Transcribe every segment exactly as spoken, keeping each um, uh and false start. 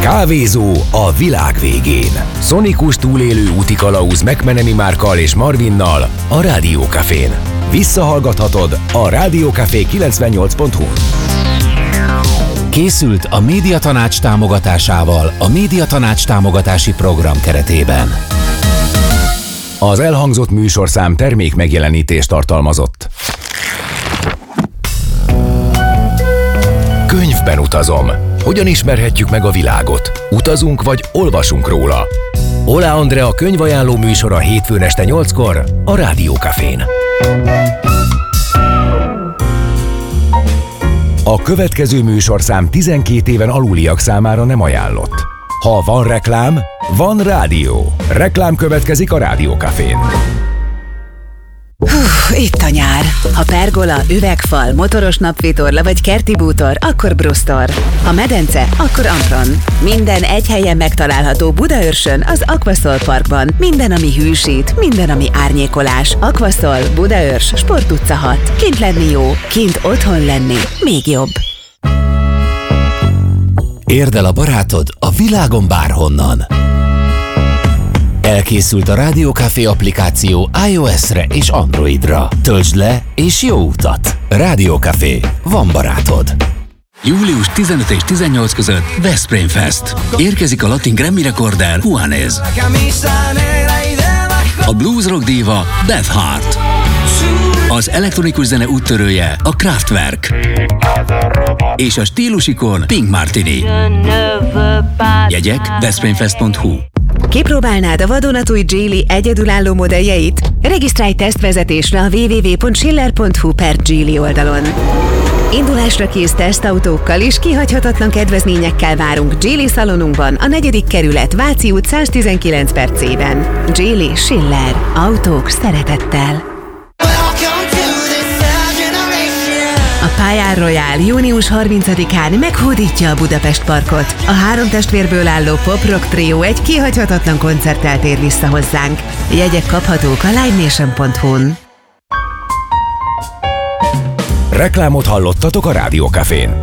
Kávézó a világ végén. Szonikus túlélő útikalauz McMenemy Márkkal és Marvinnal a Rádió Cafén. Visszahallgathatod a rádió café kilencvennyolc pont hu. Készült a Médiatanács támogatásával a Médiatanács támogatási program keretében. Az elhangzott műsorszám termék megjelenítést tartalmazott. Könyvben utazom. Hogyan ismerhetjük meg a világot? Utazunk vagy olvasunk róla? Ola Andrea könyvajánló műsora hétfőn este nyolckor a Rádió Cafén. A következő műsorszám tizenkét éven aluliak számára nem ajánlott. Ha van reklám, van rádió. Reklám következik a Rádió Cafén. Hú, itt a nyár. Ha pergola, üvegfal, motoros napvitorla vagy kerti bútor, akkor Brustor. Ha medence, akkor Ampron. Minden egy helyen megtalálható Budaörsön, az Aquaszol Parkban. Minden, ami hűsít, minden, ami árnyékolás. Aquaszol, Budaörs, Sport utca hat. Kint lenni jó, kint otthon lenni még jobb. Érd el a barátod a világon bárhonnan. Elkészült a Rádió Café applikáció iOS-re és Androidra. Töltsd le és jó utat! Rádió Café. Van barátod. július tizenöt és tizennyolc között Veszprém Fest. Érkezik a latin Grammy rekorder Juanes. A blues rock díva Beth Hart. Az elektronikus zene úttörője a Kraftwerk. És a stílusikon Pink Martini. Jegyek veszprémfest pont hu. Kipróbálnád a vadonatúj Geely egyedülálló modelljeit? Regisztrálj tesztvezetésre a double-u double-u double-u pont schiller pont hu per Geely oldalon. Indulásra kész tesztautókkal és kihagyhatatlan kedvezményekkel várunk Geely szalonunkban, a negyedik kerület, Váci út száztizenkilenc per C-ben. Geely Schiller. Autók szeretettel. A Pályán Royal június harmincadikán meghódítja a Budapest Parkot. A három testvérből álló pop-rock trió egy kihagyhatatlan koncerttel tér vissza hozzánk. Jegyek kaphatók a live nation pont hu-n. Reklámot hallottatok a Rádió Cafén.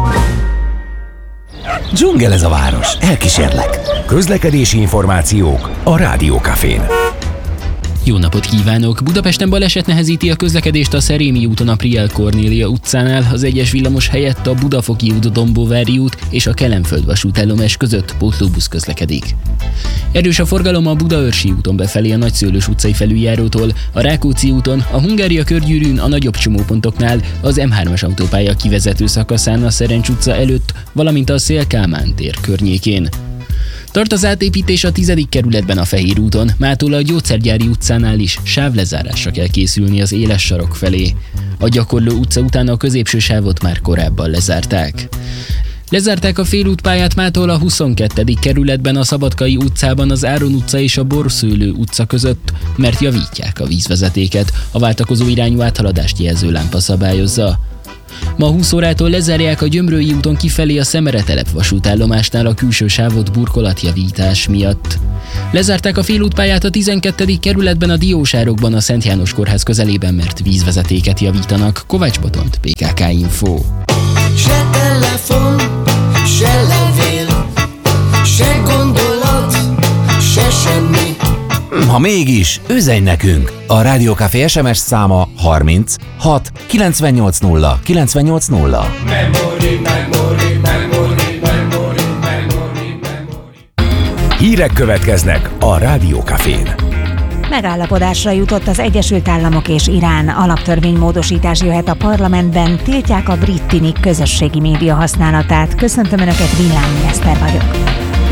Dzsungel ez a város, elkísérlek. Közlekedési információk a Rádió Cafén. Jó napot kívánok! Budapesten baleset nehezíti a közlekedést a Szerémi úton a Priel Kornélia utcánál, az egyes villamos helyett a Budafoki út, Dombóvári út és a Kelenföld vasútállomás között pótlóbusz közlekedik. Erős a forgalom a Budaörsi úton befelé a Nagyszőlős utcai felüljárótól, a Rákóczi úton, a Hungária körgyűrűn, a nagyobb csomópontoknál, az M hármas autópálya kivezető szakaszán a Szerencs utca előtt, valamint a Széll Kálmán tér környékén. Tart az átépítés a tizedik kerületben a Fehér úton, mától a Gyógyszergyári utcánál is sávlezárásra kell készülni az éles sarok felé. A Gyakorló utca után a középső sávot már korábban lezárták. Lezárták a félútpályát mától a huszonkettedik kerületben a Szabadkai utcában az Áron utca és a Borszőlő utca között, mert javítják a vízvezetéket, a váltakozó irányú áthaladást jelző lámpa szabályozza. Ma húsz órától lezárják a Gyömrői úton kifelé a Szemeretelep vasútállomásnál a külső sávot burkolatjavítás miatt. Lezárták a félútpályát a tizenkettedik kerületben a Diósárokban a Szent János Kórház közelében, mert vízvezetéket javítanak. Kovács Botont, pé ká ká Info. Se telefon, se levél, se gondolat, se semmi. Ha mégis, üzenj nekünk! A Rádió Café es em es száma harminc hat kilencvennyolc nulla kilencvennyolc nulla. Memory, memory, memory, memory, memory, memory. Hírek következnek a Rádió Cafén. Megállapodásra jutott az Egyesült Államok és Irán. Alaptörvénymódosítás jöhet a parlamentben, tiltják a brit tinik közösségi média használatát. Köszöntöm Önöket, Villámi Eszter vagyok.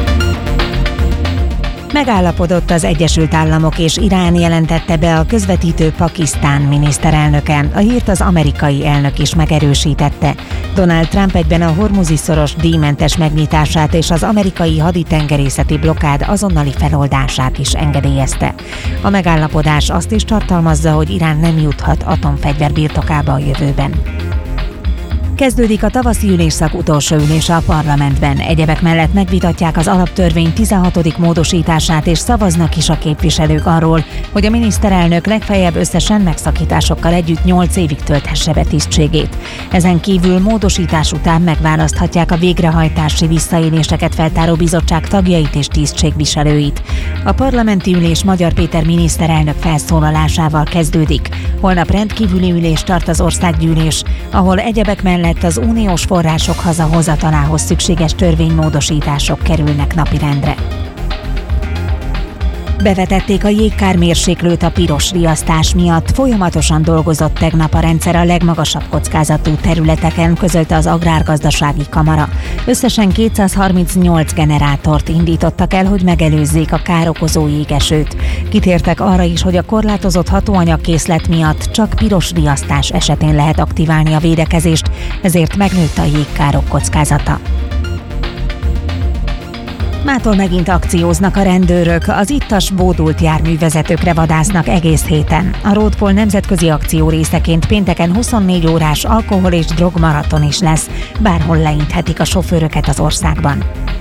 Megállapodott az Egyesült Államok és Irán, jelentette be a közvetítő Pakisztán miniszterelnöke. A hírt az amerikai elnök is megerősítette. Donald Trump egyben a Hormuzi-szoros díjmentes megnyitását és az amerikai haditengerészeti blokkád azonnali feloldását is engedélyezte. A megállapodás azt is tartalmazza, hogy Irán nem juthat atomfegyver birtokába a jövőben. Kezdődik a tavaszi ülésszak utolsó ülése a parlamentben. Egyebek mellett megvitatják az alaptörvény tizenhatodik módosítását, és szavaznak is a képviselők arról, hogy a miniszterelnök legfeljebb összesen megszakításokkal együtt nyolc évig tölthesse be tisztségét. Ezen kívül módosítás után megválaszthatják a végrehajtási visszaéléseket feltáró bizottság tagjait és tisztségviselőit. A parlamenti ülés Magyar Péter miniszterelnök felszólalásával kezdődik. Holnap rendkívüli ülést tart az országgyűlés, ahol egyebek mellett az uniós források hazahozatalához szükséges törvénymódosítások kerülnek napirendre. Bevetették a jégkármérséklőt a piros riasztás miatt. Folyamatosan dolgozott tegnap a rendszer a legmagasabb kockázatú területeken, közölte az Agrárgazdasági Kamara. Összesen kétszázharmincnyolc generátort indítottak el, hogy megelőzzék a károkozó jégesőt. Kitértek arra is, hogy a korlátozott hatóanyagkészlet miatt csak piros riasztás esetén lehet aktiválni a védekezést, ezért megnőtt a jégkárok kockázata. Mától megint akcióznak a rendőrök, az ittas bódult járművezetőkre vadásznak egész héten. A Roadpol nemzetközi akció részeként pénteken huszonnégy órás alkohol- és drogmaraton is lesz, bárhol leinthetik a sofőröket az országban.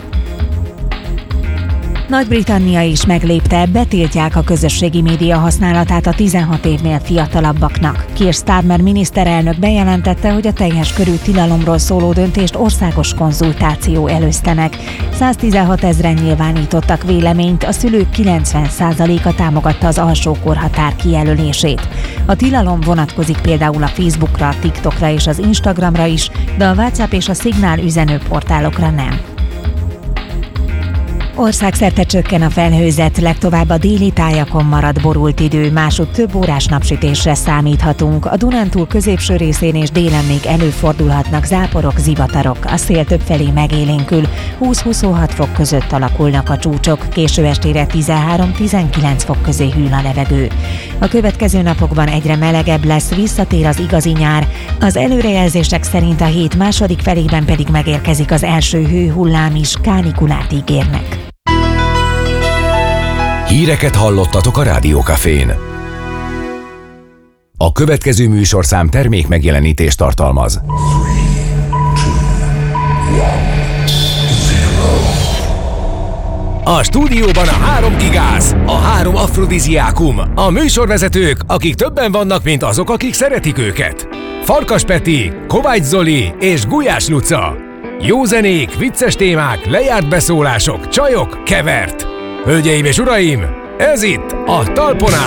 Nagy-Britannia is meglépte, betiltják a közösségi média használatát a tizenhat évnél fiatalabbaknak. Keir Starmer miniszterelnök bejelentette, hogy a teljes körű tilalomról szóló döntést országos konzultáció előzte meg. száztizenhat ezren nyilvánítottak véleményt, a szülők kilencven százaléka támogatta az alsó korhatár kijelölését. A tilalom vonatkozik például a Facebookra, a TikTokra és az Instagramra is, de a WhatsApp és a Signal üzenőportálokra nem. Országszerte csökken a felhőzet, legtovább a déli tájakon marad borult idő, másútt több órás napsütésre számíthatunk. A Dunántúl középső részén és délen még előfordulhatnak záporok, zivatarok. A szél többfelé megélénkül, húsz-huszonhat fok között alakulnak a csúcsok, késő estére tizenhárom-tizenkilenc fok közé hűl a levegő. A következő napokban egyre melegebb lesz, visszatér az igazi nyár. Az előrejelzések szerint a hét második felében pedig megérkezik az első hőhullám is, kánikulát ígérnek. Híreket hallottatok a Rádió Cafén. A következő műsorszám termék megjelenítést tartalmaz. A stúdióban a három gigász, a három afrodiziákum, a műsorvezetők, akik többen vannak, mint azok, akik szeretik őket. Farkas Peti, Kovács Zoli és Gulyás Luca. Jó zenék, vicces témák, lejárt beszólások, csajok, kevert. Hölgyeim és uraim, ez itt a Talpon